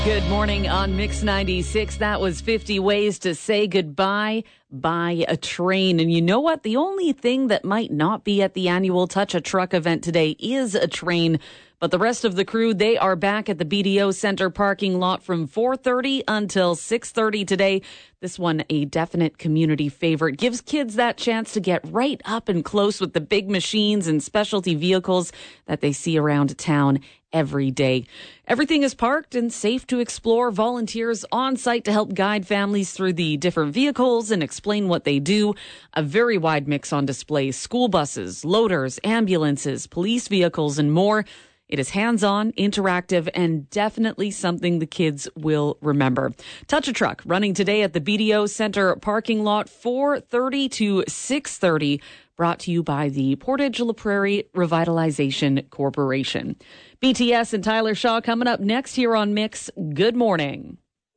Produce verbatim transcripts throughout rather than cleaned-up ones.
Good morning on Mix ninety-six. That was fifty ways to say goodbye by a train. And you know what? The only thing that might not be at the annual Touch a Truck event today is a train. But the rest of the crew, they are back at the B D O Center parking lot from four thirty until six thirty today. This one, a definite community favorite, gives kids that chance to get right up and close with the big machines and specialty vehicles that they see around town every day. Everything is parked and safe to explore. Volunteers on site to help guide families through the different vehicles and explain what they do. A very wide mix on display: school buses, loaders, ambulances, police vehicles, and more. It is hands-on, interactive, and definitely something the kids will remember. Touch a Truck running today at the B D O Center parking lot, four thirty to six thirty. Brought to you by the Portage La Prairie Revitalization Corporation. B T S and Tyler Shaw coming up next here on Mix. Good morning.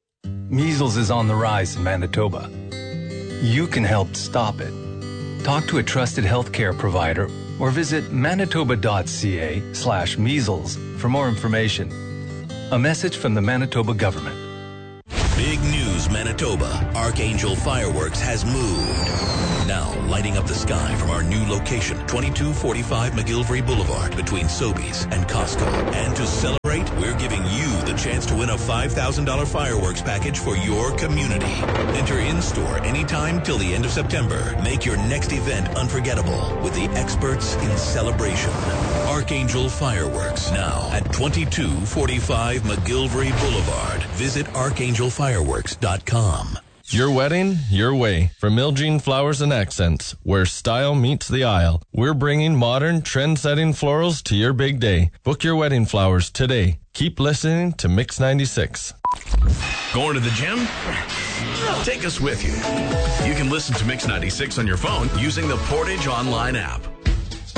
Measles is on the rise in Manitoba. You can help stop it. Talk to a trusted healthcare provider or visit manitoba.ca slash measles for more information. A message from the Manitoba government. Big news, Manitoba. Archangel Fireworks has moved. Now lighting up the sky from our new location, twenty-two forty-five McGillivray Boulevard between Sobeys and Costco. And to celebrate, we're giving you the chance to win a five thousand dollars fireworks package for your community. Enter in-store anytime till the end of September. Make your next event unforgettable with the experts in celebration. Archangel Fireworks, now at twenty-two forty-five McGillivray Boulevard. Visit archangel fireworks dot com. Your wedding, your way. From Miljean Flowers and Accents, where style meets the aisle. We're bringing modern, trend-setting florals to your big day. Book your wedding flowers today. Keep listening to Mix ninety-six. Going to the gym? Take us with you. You can listen to Mix ninety-six on your phone using the Portage Online app.